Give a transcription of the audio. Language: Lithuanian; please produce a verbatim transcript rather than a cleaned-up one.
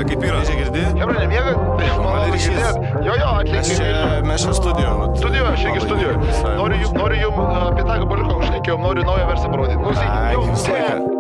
Emilia, kaip yra? Čia girdė? Hebra, nemiega? Malonu girdėt. Jo, jo, atlikti. Mes čia studijoje. Studijoje, aš irgi studijoje. Noriu jums, noriu jums apie tą gabaliuką užšnekėjom, noriu naują versiją parodyti. Klausykim, jau.